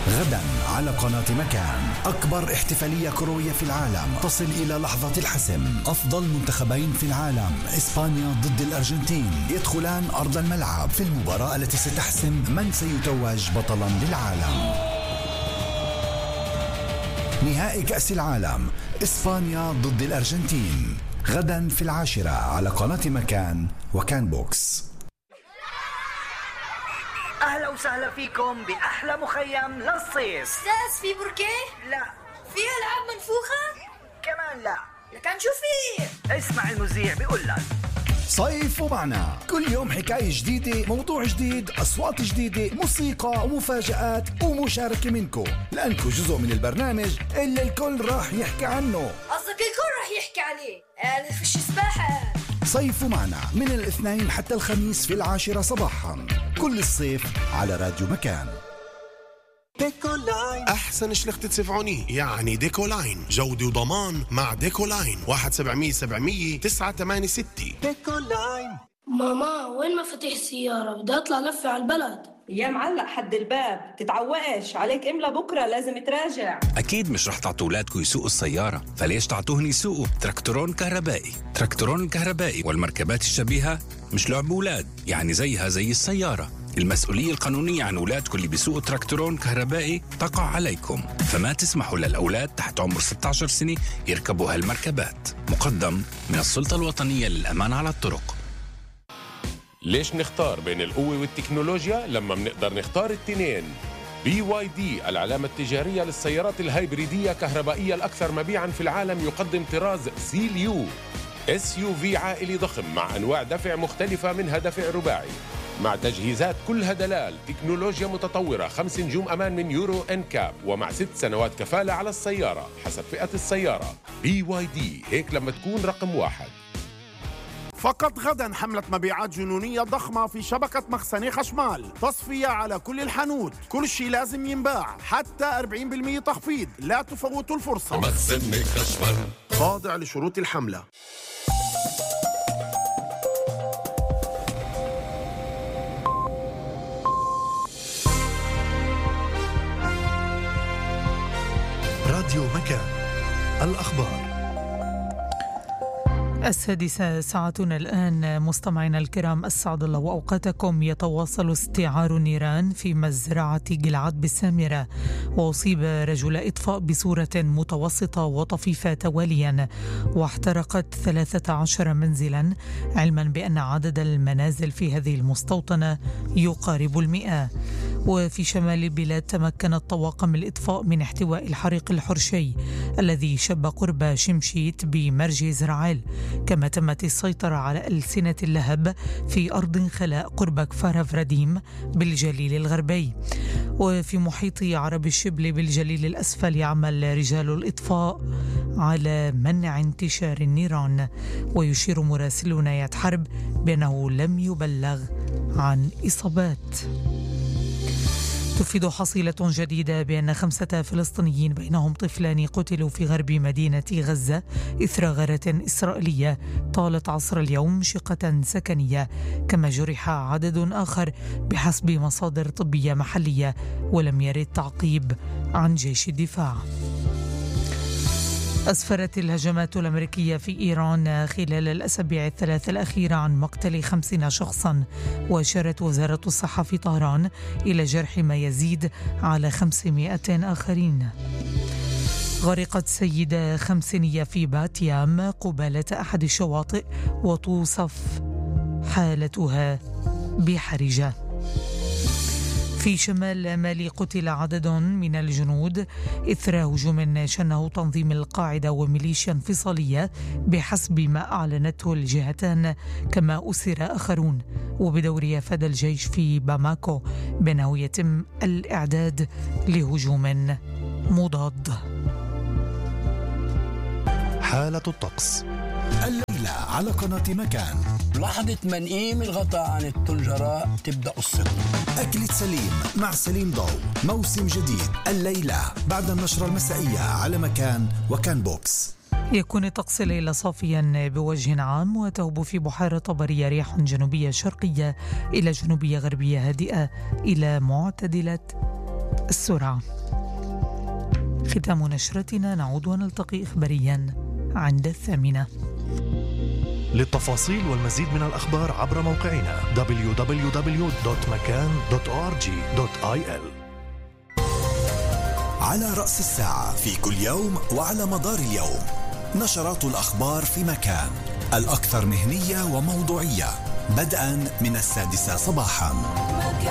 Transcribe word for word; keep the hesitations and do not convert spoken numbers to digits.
غدا على قناة مكان أكبر احتفالية كروية في العالم تصل إلى لحظة الحسم. أفضل منتخبين في العالم إسبانيا ضد الأرجنتين يدخلان أرض الملعب في المباراة التي ستحسم من سيتوج بطلا للعالم. نهائي كأس العالم إسبانيا ضد الأرجنتين غدا في العاشرة على قناة مكان وكان بوكس. أهلا وسهلا فيكم بأحلى مخيم للصيف. أستاذ في بركة؟ لا. في ألعاب منفوخة؟ كمان لا. لكن شو في؟ اسمع المذيع بيقول لك صيف ومعنا كل يوم حكاية جديدة، موضوع جديد، أصوات جديدة، موسيقى ومفاجآت ومشاركة منكم، لأنكم جزء من البرنامج اللي الكل راح يحكي عنه. قصدك الكل راح يحكي عليه؟ أنا فيش سباحة. صيف ومعنا من الاثنين حتى الخميس في العاشرة صباحا كل الصيف على راديو مكان. ديكولاين أحسن شلخت تسفعوني، يعني ديكولاين جودة وضمان مع ديكولاين. واحد سبعمية سبعمية تسعة ثمانية ستة. ديكولاين. ماما وين مفاتيح السيارة؟ بدي أطلع لفة على البلد. يا معلق حد الباب، تتعوقش عليك املا بكرة لازم تراجع. أكيد مش رح تعطوا أولادكم يسوقوا السيارة، فليش تعطوهن يسوقوا تراكتورون كهربائي؟ تراكتورون الكهربائي والمركبات الشبيهة مش لعب أولاد، يعني زيها زي السيارة. المسؤولية القانونية عن أولادكم اللي بيسوقوا تراكتورون كهربائي تقع عليكم، فما تسمحوا للأولاد تحت عمر ستة عشر سنة يركبوا هالمركبات. مقدم من السلطة الوطنية للأمان على الطرق. ليش نختار بين القوة والتكنولوجيا لما منقدر نختار التنين؟ بي واي دي العلامة التجارية للسيارات الهايبريدية كهربائية الأكثر مبيعاً في العالم يقدم طراز سيل يو اس يو في عائلي ضخم مع أنواع دفع مختلفة منها دفع رباعي مع تجهيزات كلها دلال، تكنولوجيا متطورة، خمس نجوم أمان من يورو إنكاب، ومع ست سنوات كفالة على السيارة حسب فئة السيارة. بي واي دي هيك لما تكون رقم واحد. فقط غدا حملة مبيعات جنونية ضخمة في شبكة مخزني خشمال، تصفية على كل الحانوت، كل شيء لازم ينباع، حتى أربعين بالمية تخفيض، لا تفوتوا الفرصة. مخزني خشمال خاضع لشروط الحملة. راديو مكان الأخبار السادسة ساعتنا الآن. مستمعينا الكرام أسعد الله وأوقاتكم. يتواصل استعار النيران في مزرعة جلعاد بالسامرة، وأصيب رجل إطفاء بصورة متوسطة وطفيفة تواليا، واحترقت ثلاثة عشر منزلا، علما بأن عدد المنازل في هذه المستوطنة يقارب المئة. وفي شمال البلاد تمكنت طواقم الإطفاء من احتواء الحريق الحرشي الذي شب قرب شمشيت بمرج زرعال، كما تمت السيطرة على ألسنة اللهب في أرض خلاء قرب كفار فرديم بالجليل الغربي. وفي محيط عرب الشبل بالجليل الأسفل يعمل رجال الإطفاء على منع انتشار النيران، ويشير مراسل نايات حرب بأنه لم يبلغ عن إصابات. تفيد حصيلة جديدة بأن خمسة فلسطينيين بينهم طفلان قتلوا في غرب مدينة غزة إثر غارة إسرائيلية طالت عصر اليوم شقة سكنية، كما جرح عدد آخر بحسب مصادر طبية محلية، ولم يرد تعقيب عن جيش الدفاع. أسفرت الهجمات الأمريكية في إيران خلال الأسابيع الثلاث الأخيرة عن مقتل خمسين شخصا، وأشارت وزارة الصحة في طهران إلى جرح ما يزيد على خمسمائة آخرين. غرقت سيدة خمسينية في باتيام قبالة أحد الشواطئ، وتوصف حالتها بحرجة. في شمال مالي قتل عدد من الجنود إثر هجوم شنه تنظيم القاعدة وميليشيا انفصالية بحسب ما أعلنته الجهتان، كما أسر آخرون. وبدور أفاد الجيش في باماكو بأنه يتم الإعداد لهجوم مضاد. حالة الطقس الليلة على قناة مكان. لحظة منقيم الغطاء عن الطنجرة تبدأ قصتنا. أكلة سليم مع سليم ضوء، موسم جديد الليلة بعد النشرة المسائية على مكان وكان بوكس. يكون طقس الليلة صافيا بوجه عام، وتهب في بحيرة طبرية رياح جنوبية شرقية إلى جنوبية غربية هادئة إلى معتدلة السرعة. ختام نشرتنا، نعود ونلتقي إخباريا عند الثامنة. للتفاصيل والمزيد من الأخبار عبر موقعنا دبليو دبليو دبليو دوت مكان دوت أو آر جي دوت آي إل. على رأس الساعة في كل يوم وعلى مدار اليوم نشرات الأخبار في مكان، الأكثر مهنية وموضوعية، بدءا من السادسة صباحا.